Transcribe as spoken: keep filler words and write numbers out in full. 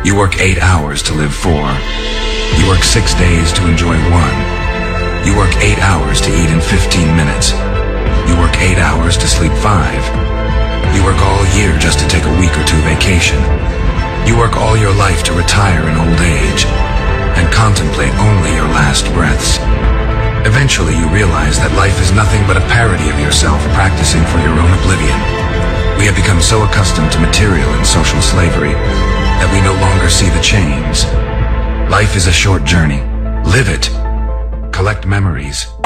You work eight hours to live four. You work six days to enjoy one. You work eight hours to eat in fifteen minutes. You work eight hours to sleep five. You work all year just to take a week or two vacation. You work all your life to retire in old age and contemplate only your last breaths. Eventually you realize that life is nothing but a parody of yourself practicing for your own oblivion. We have become so accustomed to material and social slavery that we no longer see the chains. Life is a short journey. Live it. Collect memories.